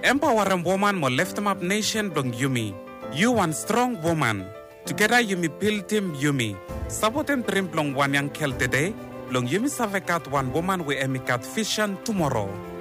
Empowering woman mo lift up nation blong Yumi. You one strong woman. Together Yumi build team Yumi. Saboten prim blong one yang kel today. Blong Yumi savekat one woman we emikat vision tomorrow.